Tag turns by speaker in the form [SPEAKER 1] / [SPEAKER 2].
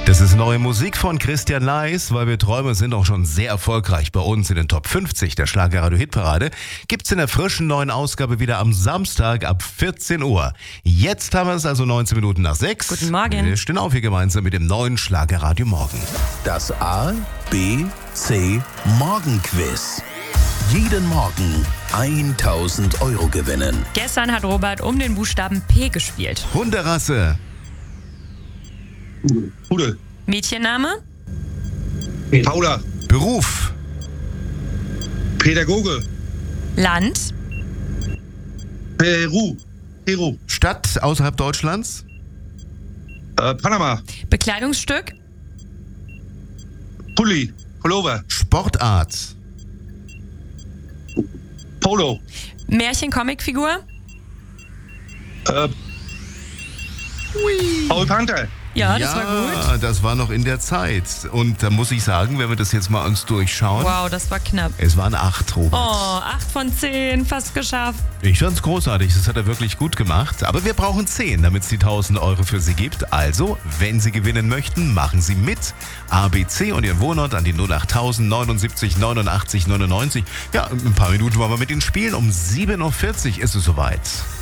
[SPEAKER 1] Das ist neue Musik von Christian Leis, weil wir Träumer sind auch schon sehr erfolgreich bei uns in den Top 50 der Schlagerradio-Hitparade. Gibt's in der frischen neuen Ausgabe wieder am Samstag ab 14 Uhr. Jetzt haben wir es also 19 Minuten nach 6.
[SPEAKER 2] Guten Morgen.
[SPEAKER 1] Wir stehen auf hier gemeinsam mit dem neuen Schlagerradio Morgen.
[SPEAKER 3] Das A, B, C Morgenquiz. Jeden Morgen 1000 Euro gewinnen.
[SPEAKER 2] Gestern hat Robert um den Buchstaben P gespielt.
[SPEAKER 1] Hunderasse.
[SPEAKER 4] Pudel.
[SPEAKER 2] Mädchenname?
[SPEAKER 4] Paula.
[SPEAKER 1] Beruf.
[SPEAKER 4] Pädagoge.
[SPEAKER 2] Land?
[SPEAKER 4] Peru.
[SPEAKER 1] Stadt außerhalb Deutschlands.
[SPEAKER 4] Panama.
[SPEAKER 2] Bekleidungsstück?
[SPEAKER 4] Pulli. Pullover.
[SPEAKER 1] Sportart.
[SPEAKER 4] Polo.
[SPEAKER 2] Märchen-Comicfigur?
[SPEAKER 4] Paul Panther.
[SPEAKER 2] Ja, das war gut.
[SPEAKER 1] Das war noch in der Zeit. Und da muss ich sagen, wenn wir das jetzt mal uns durchschauen.
[SPEAKER 2] Wow, das war knapp.
[SPEAKER 1] Es waren 8, Robert.
[SPEAKER 2] Oh, 8 von 10, fast geschafft.
[SPEAKER 1] Ich fand's großartig, das hat er wirklich gut gemacht. Aber wir brauchen 10, damit es die 1000 Euro für Sie gibt. Also, wenn Sie gewinnen möchten, machen Sie mit. ABC und Ihren Wohnort an die 08000 79 89 99. Ja, ein paar Minuten wollen wir mit Ihnen spielen. Um 7.40 Uhr ist es soweit.